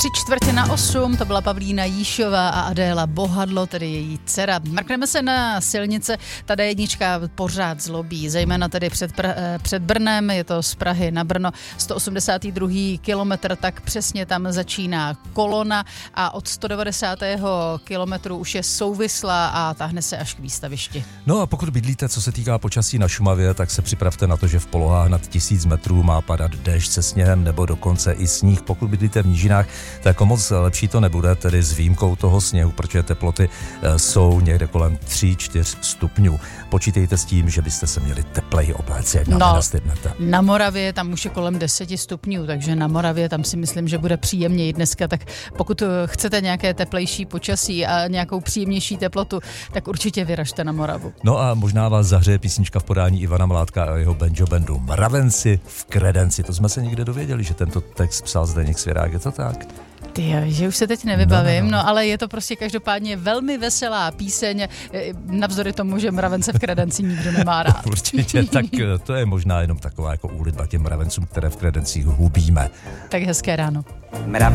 7:45, to byla Pavlína Jíšová a Adéla Bohadlo, tedy její dcera. Mrkneme se na silnice, ta D1 pořád zlobí, zejména tedy před Brnem, je to z Prahy na Brno, 182. kilometr, tak přesně tam začíná kolona a od 190. kilometru už je souvislá a táhne se až k výstavišti. No a pokud bydlíte, co se týká počasí na Šumavě, tak se připravte na to, že v polohách nad 1000 metrů má padat déšť se sněhem nebo dokonce i sníh. Pokud bydlíte v nížinách, tak moc lepší to nebude, tedy s výjimkou toho sněhu, protože teploty jsou někde kolem 3-4 stupňů. Počítejte s tím, že byste se měli tepleji obléci, jak nám nenastydnete. Na Moravě tam už je kolem 10 stupňů, takže na Moravě tam si myslím, že bude příjemně i dneska, tak pokud chcete nějaké teplejší počasí a nějakou příjemnější teplotu, tak určitě vyražte na Moravu. No a možná vás zahřeje písnička v podání Ivana Mládka a jeho banjo bandu Mravenci v kredenci. To jsme se někde dověděli, že tento text psal Zdeněk Svěrák, je to tak? Že už se teď nevybavím, no ale je to prostě každopádně velmi veselá píseň, navzdory tomu, že Mravence v kredenci nikdo nemá rád. Určitě, tak to je možná jenom taková jako úlitba těm mravencům, které v kredencích hubíme. Tak hezké ráno.